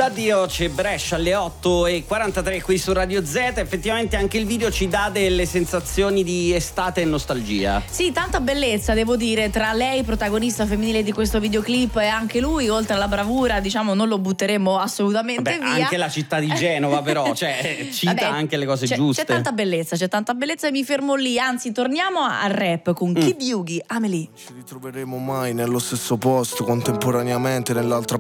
D'addio c'è Brescia alle 8:43 qui su Radio Z. Effettivamente anche il video ci dà delle sensazioni di estate e nostalgia. Sì, tanta bellezza, devo dire, tra lei, protagonista femminile di questo videoclip, e anche lui, oltre alla bravura, diciamo, non lo butteremo assolutamente via. Anche la città di Genova però, cioè cita anche le cose giuste. C'è tanta bellezza e mi fermo lì. Anzi, torniamo al rap con Kid Yugi, Amelie. Non ci ritroveremo mai nello stesso posto, contemporaneamente nell'altra